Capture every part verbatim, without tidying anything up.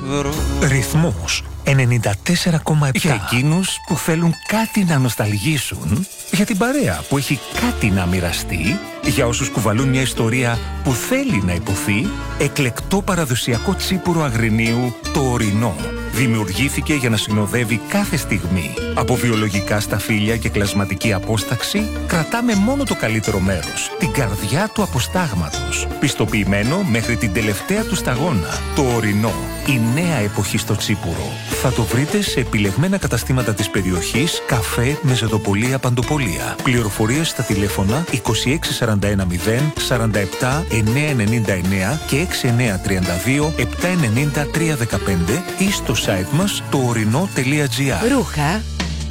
βρω. Ρυθμός ενενήντα τέσσερα κόμμα επτά. Για εκείνους που θέλουν κάτι να νοσταλγήσουν. Για την παρέα που έχει κάτι να μοιραστεί. Για όσους κουβαλούν μια ιστορία που θέλει να υποθεί. Εκλεκτό παραδοσιακό τσίπουρο Αγρινίου, το Ορεινό. Δημιουργήθηκε για να συνοδεύει κάθε στιγμή. Από βιολογικά σταφύλια και κλασματική απόσταξη, κρατάμε μόνο το καλύτερο μέρος, την καρδιά του αποστάγματος. Πιστοποιημένο μέχρι την τελευταία του σταγόνα. Το Ορεινό, η νέα εποχή στο τσίπουρο. Θα το βρείτε σε επιλεγμένα καταστήματα της περιοχής, καφέ, μεζεδοπολία, παντοπολία. Πληροφορίες στα τηλέφωνα είκοσι έξι σαράντα ένα μηδέν σαράντα επτά εννιακόσια ενενήντα εννέα και έξι εννιακόσια τριάντα δύο επτακόσια ενενήντα τριακόσια δεκαπέντε ή στο site μας το ορεινό τελεία τζι άρ. Ρούχα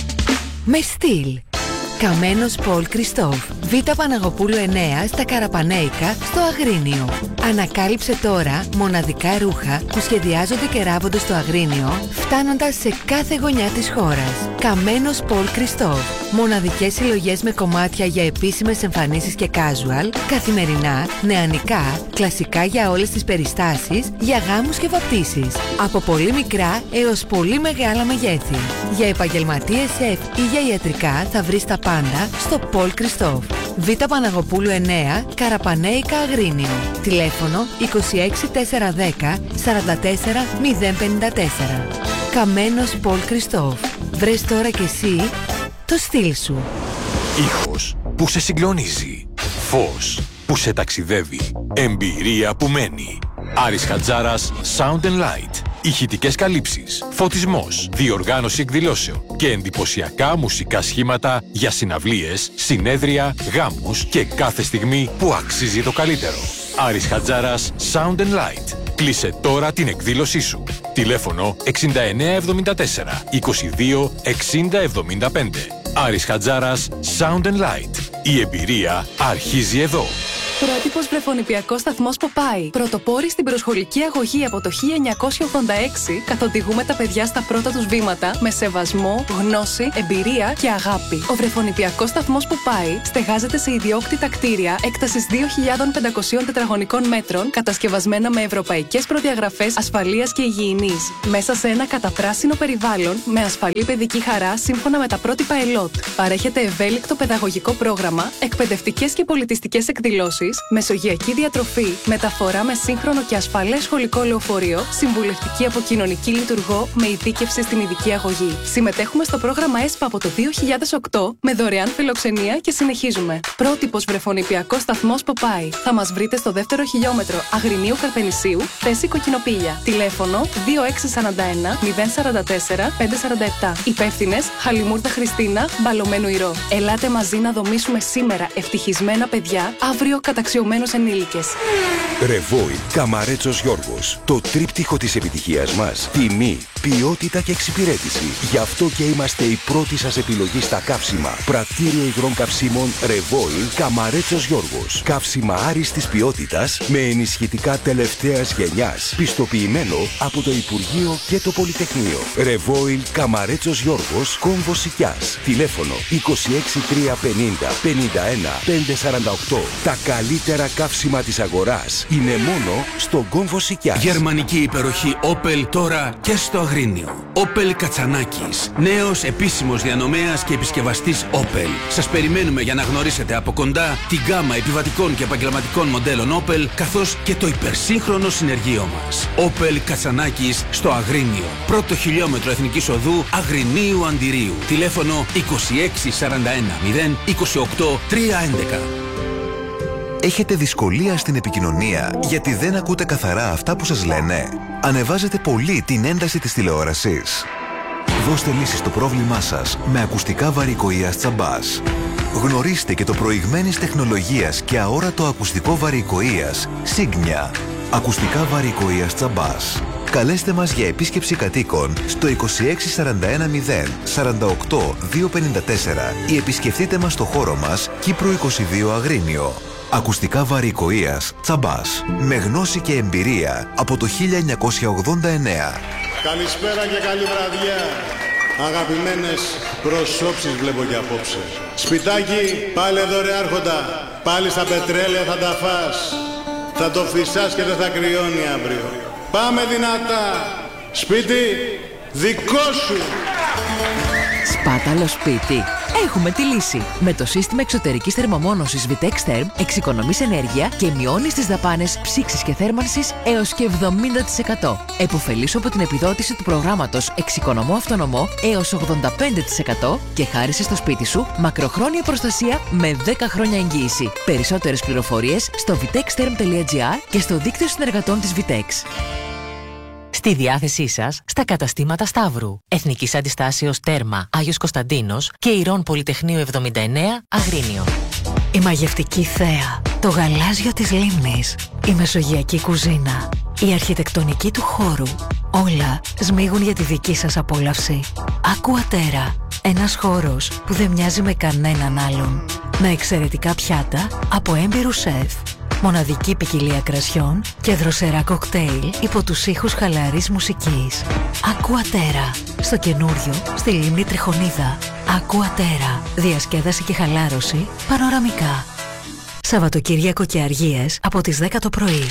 με στυλ. Καμένος Πολ Κριστόφ. Β' Παναγοπούλου εννέα στα Καραπανέικα στο Αγρίνιο. Ανακάλυψε τώρα μοναδικά ρούχα που σχεδιάζονται και ράβονται στο Αγρίνιο, φτάνοντας σε κάθε γωνιά της χώρας. Καμένος Πολ Κριστόφ. Μοναδικές συλλογές με κομμάτια για επίσημες εμφανίσεις και casual, καθημερινά, νεανικά, κλασικά για όλες τις περιστάσεις, για γάμους και βαπτίσεις. Από πολύ μικρά έως πολύ μεγάλα μεγέθη. Για επαγγελματίες σεφ ή για ιατρικά θα βρεις τα πάντα στο Πολ Κριστόφ. Β' Παναγοπούλου εννέα, Καραπανέικα, Αγρίνιο. Τηλέφωνο είκοσι έξι τετρακόσια δέκα σαράντα τέσσερα μηδέν πενήντα τέσσερα. Καμένος Πολ Κριστόφ. Βρες τώρα κι εσύ το στυλ σου. Ήχος που σε συγκλονίζει. Φως που σε ταξιδεύει. Εμπειρία που μένει. Άρης Χατζάρας Sound and Light. Ηχητικές καλύψεις, φωτισμός, διοργάνωση εκδηλώσεων και εντυπωσιακά μουσικά σχήματα για συναυλίες, συνέδρια, γάμους και κάθε στιγμή που αξίζει το καλύτερο. Άρης Χατζάρας Sound and Light. Κλείσε τώρα την εκδήλωσή σου. Τηλέφωνο εξήντα εννέα εβδομήντα τέσσερα είκοσι δύο εξήντα εβδομήντα πέντε. Άρης Χατζάρας Sound and Light. Η εμπειρία αρχίζει εδώ. Πρότυπος βρεφονιπιακός σταθμός Ποπάι. Πρωτοπόροι στην προσχολική αγωγή από το χίλια εννιακόσια ογδόντα έξι, καθοδηγούμε τα παιδιά στα πρώτα τους βήματα με σεβασμό, γνώση, εμπειρία και αγάπη. Ο βρεφονιπιακός σταθμός Ποπάι στεγάζεται σε ιδιόκτητα κτίρια έκτασης δύο χιλιάδες πεντακόσια τετραγωνικών μέτρων, κατασκευασμένα με ευρωπαϊκές προδιαγραφές ασφαλείας και υγιεινής, μέσα σε ένα καταπράσινο περιβάλλον με ασφαλή παιδική χαρά σύμφωνα με τα πρότυπα ΕΛΟΤ. Παρέχεται ευέλικτο παιδαγωγικό πρόγραμμα, εκπαιδευτικές και πολιτιστικές εκδηλώσεις, μεσογειακή διατροφή, μεταφορά με σύγχρονο και ασφαλές σχολικό λεωφορείο, συμβουλευτική από κοινωνική λειτουργό με ειδίκευση στην ειδική αγωγή. Συμμετέχουμε στο πρόγραμμα ΕΣΠΑ από το δύο χιλιάδες οκτώ με δωρεάν φιλοξενία και συνεχίζουμε. Πρότυπος βρεφονιπιακός σταθμός Ποπάι. Θα μας βρείτε στο δεύτερο χιλιόμετρο Αγρινίου Καρπενησίου, θέση Κοκκινοπήλια. Τηλέφωνο δύο έξι σαράντα ένα μηδέν σαράντα τέσσερα πεντακόσια σαράντα επτά. Υπεύθυνες Χαλιμούρδα Χριστίνα, Μπαλωμένου Ηρώ. Ελάτε μαζί να δομήσουμε σήμερα ευτυχισμένα παιδιά, αύριο καταξιωμένους ενήλικες. Ρεβόιλ Καμαρέτσος Γιώργος. Το τρίπτυχο της επιτυχίας μας. Τιμή, ποιότητα και εξυπηρέτηση. Γι' αυτό και είμαστε η πρώτη σας επιλογή στα καύσιμα. Πρατήριο υγρών καυσίμων Ρεβόιλ Καμαρέτσος Γιώργος. Καύσιμα άριστης ποιότητας με ενισχυτικά τελευταίας γενιάς. Πιστοποιημένο από το Υπουργείο και το Πολυτεχνείο. Ρεβόιλ Καμαρέτσος Γιώργος, Κόμβο Σικιάς. Τηλέφωνο είκοσι έξι τριακόσια πενήντα πενήντα ένα πεντακόσια σαράντα οκτώ. Τα καλύτερα καύσιμα της αγοράς είναι μόνο στο Κόμβο Σικιάς. Γερμανική υπεροχή Opel τώρα και στο Αγρίνιο. Opel Κατσανάκης. Νέος επίσημος διανομέας και επισκευαστής Opel. Σας περιμένουμε για να γνωρίσετε από κοντά την γκάμα επιβατικών και επαγγελματικών μοντέλων Opel, καθώς και το υπερσύγχρονο συνεργείο μας. Opel Κατσανάκης στο Αγρίνιο. Πρώτο χιλιόμετρο Εθνικής Οδού Αγρινίου Αντιρίου. Τηλέφωνο είκοσι έξι σαράντα ένα μηδέν είκοσι οκτώ τριακόσια έντεκα. Έχετε δυσκολία στην επικοινωνία γιατί δεν ακούτε καθαρά αυτά που σας λένε? Ανεβάζετε πολύ την ένταση της τηλεόρασης? Δώστε λύση στο πρόβλημά σας με ακουστικά βαρυκοΐας Τσαμπάς. Γνωρίστε και το προηγμένης τεχνολογίας και αόρατο ακουστικό βαρυκοΐας Signia. Ακουστικά βαρυκοΐας Τσαμπάς. Καλέστε μας για επίσκεψη κατοίκων στο είκοσι έξι σαράντα ένα μηδέν σαράντα οκτώ διακόσια πενήντα τέσσερα ή επισκεφτείτε μας στο χώρο μας Κύπρο είκοσι δύο Αγρίνιο. Ακουστικά βαρυκοΐας Τσαμπάς. Με γνώση και εμπειρία από το χίλια εννιακόσια ογδόντα εννέα. Καλησπέρα και καλή βραδιά. Αγαπημένες προσώψεις βλέπω και απόψε. Σπιτάκι, πάλι εδώ ρε άρχοντα. Πάλι στα πετρέλαια θα τα φας. Θα το φυσάς και δεν θα κρυώνει αύριο. Πάμε δυνατά. Σπίτι δικό σου. Σπάταλο σπίτι. Έχουμε τη λύση. Με το σύστημα εξωτερικής θερμομόνωσης Vitex Therm εξοικονομείς ενέργεια και μειώνεις τις δαπάνες ψήξης και θέρμανσης έως και εβδομήντα τοις εκατό. Εποφελήσου από την επιδότηση του προγράμματος Εξοικονομώ Αυτονομώ έως ογδόντα πέντε τοις εκατό και χάρισε στο σπίτι σου μακροχρόνια προστασία με δέκα χρόνια εγγύηση. Περισσότερες πληροφορίες στο vitex term τελεία gr και στο δίκτυο συνεργατών της Vitex. Στη διάθεσή σας στα καταστήματα Σταύρου, Εθνικής Αντιστάσεως Τέρμα Άγιος Κωνσταντίνος και Ηρών Πολυτεχνείου εβδομήντα εννέα Αγρίνιο. Η μαγευτική θέα, το γαλάζιο της λίμνης, η μεσογειακή κουζίνα, η αρχιτεκτονική του χώρου, όλα σμίγουν για τη δική σας απόλαυση. Aquaterra, ένας χώρος που δεν μοιάζει με κανέναν άλλον. Με εξαιρετικά πιάτα από έμπειρους σεφ, μοναδική ποικιλία κρασιών και δροσερά κοκτέιλ υπό τους ήχους χαλαρής μουσικής. Aquaterra, στο καινούριο, στη λίμνη Τριχονίδα. Aquaterra, διασκέδαση και χαλάρωση πανοραμικά. Σαββατοκύριακο και αργίες από τις δέκα το πρωί.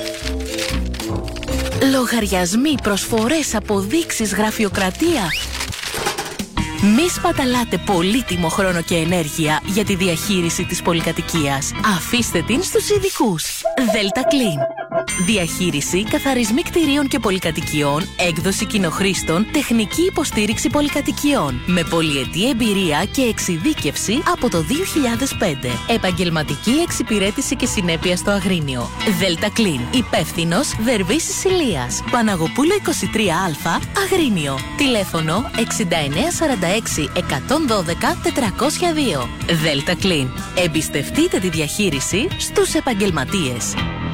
Λογαριασμοί, προσφορές, αποδείξεις, γραφειοκρατία. Μη σπαταλάτε πολύτιμο χρόνο και ενέργεια για τη διαχείριση της πολυκατοικίας. Αφήστε την στους ειδικούς. Delta Clean. Διαχείριση, καθαρισμοί κτηρίων και πολυκατοικιών, έκδοση κοινοχρήστων, τεχνική υποστήριξη πολυκατοικιών. Με πολυετή εμπειρία και εξειδίκευση από το δύο χιλιάδες πέντε. Επαγγελματική εξυπηρέτηση και συνέπεια στο Αγρίνιο. Delta Clean. Υπεύθυνος Δερβίσης Ηλίας. Παναγοπούλου είκοσι τρία Α, Αγρίνιο. Τηλέφωνο εξήντα εννέα σαράντα έξι εκατόν δώδεκα τετρακόσια δύο. Delta Clean. Εμπιστευτείτε τη διαχείριση στους επαγγελματίες.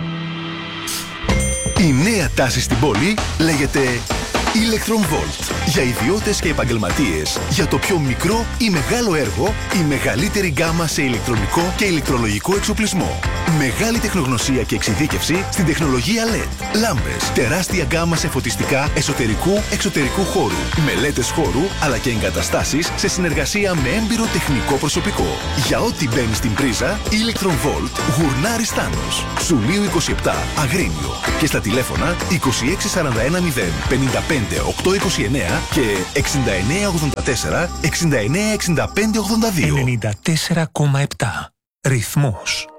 Η νέα τάση στην πόλη λέγεται Electron-Volt. Για ιδιώτες και επαγγελματίες. Για το πιο μικρό ή μεγάλο έργο, η μεγαλύτερη γκάμα σε ηλεκτρονικό και ηλεκτρολογικό εξοπλισμό. Μεγάλη τεχνογνωσία και εξειδίκευση στην τεχνολογία ελ ι ντι. Λάμπες, τεράστια γκάμα σε φωτιστικά εσωτερικού εξωτερικού χώρου. Μελέτες χώρου αλλά και εγκαταστάσεις σε συνεργασία με έμπειρο τεχνικό προσωπικό. Για ό,τι μπαίνει στην πρίζα, Electron-Volt γουρνάρι Στάνος. Σουλίου είκοσι επτά, Αγρίνιο. Και στα τηλέφωνα είκοσι έξι σαράντα ένα μηδέν πενήντα πέντε οκτακόσια είκοσι εννέα και εξήντα εννέα ογδόντα τέσσερα εξήντα εννέα εξήντα πέντε ογδόντα δύο. ενενήντα τέσσερα κόμμα επτά. Ρυθμός.